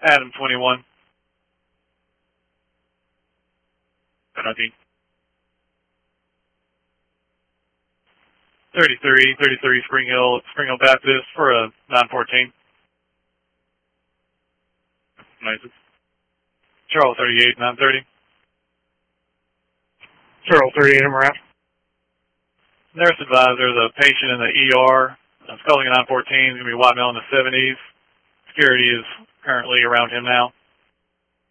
Adam 21. Penalty. 33 Spring Hill Baptist for a 914. Nice. Charles 38, 930. Charles 38, I'm around. Nurse advisor, the patient in the ER, calling a 914, going to be white male in the 70s. Security is currently around him now.